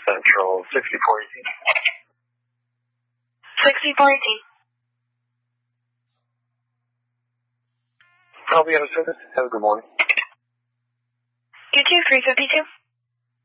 Central 6418. 6418. I'll be out of service. Have a good morning. You too, 352.